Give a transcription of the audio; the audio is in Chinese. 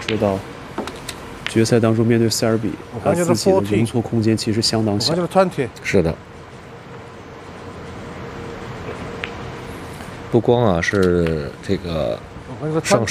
说到，决赛当中面对塞尔比，他自己的容错空间其实相当小。 是的，不光啊是这个上。